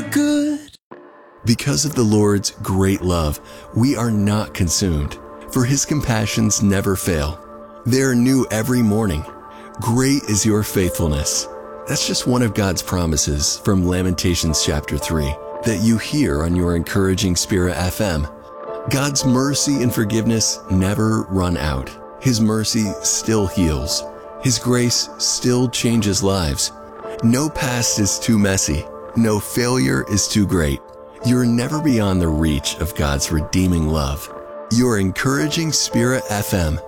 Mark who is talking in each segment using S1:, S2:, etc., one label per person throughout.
S1: good. Because of the Lord's great love, we are not consumed, for his compassions never fail. They are new every morning. Great is your faithfulness. That's just one of God's promises from Lamentations chapter 3 that you hear on your encouraging Spirit FM. God's mercy and forgiveness never run out. His mercy still heals. His grace still changes lives. No past is too messy. No failure is too great. You're never beyond the reach of God's redeeming love. Your encouraging Spirit FM.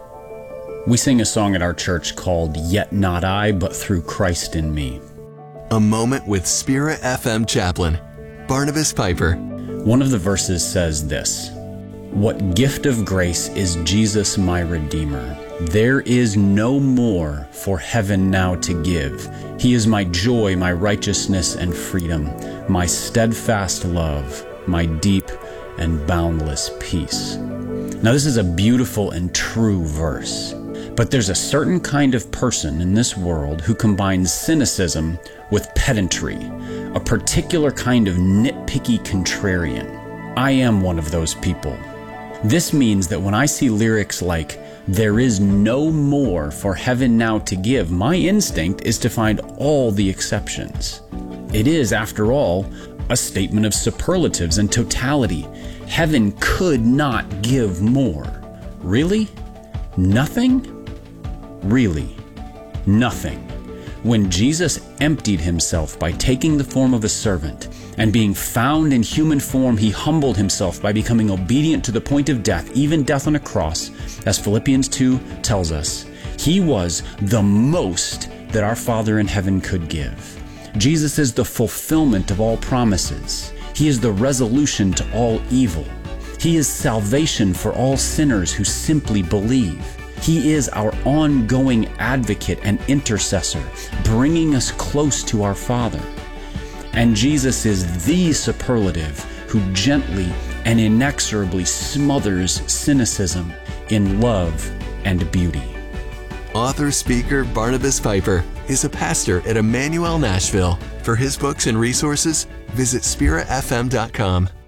S2: We sing a song at our church called Yet Not I, But Through Christ in Me.
S1: A moment with Spirit FM chaplain, Barnabas Piper.
S2: One of the verses says this: "What gift of grace is Jesus my Redeemer? There is no more for heaven now to give. He is my joy, my righteousness and freedom, my steadfast love, my deep and boundless peace." Now this is a beautiful and true verse, but there's a certain kind of person in this world who combines cynicism with pedantry, a particular kind of nitpicky contrarian. I am one of those people. This means that when I see lyrics like, "There is no more for heaven now to give," my instinct is to find all the exceptions. It is, after all, a statement of superlatives and totality. Heaven could not give more. Really? Nothing? Really? Nothing. When Jesus emptied himself by taking the form of a servant, and being found in human form, he humbled himself by becoming obedient to the point of death, even death on a cross, as Philippians 2 tells us. He was the most that our Father in heaven could give. Jesus is the fulfillment of all promises. He is the resolution to all evil. He is salvation for all sinners who simply believe. He is our ongoing advocate and intercessor, bringing us close to our Father. And Jesus is the superlative who gently and inexorably smothers cynicism in love and beauty.
S1: Author-speaker Barnabas Piper is a pastor at Emmanuel Nashville. For his books and resources, visit spiritfm.com.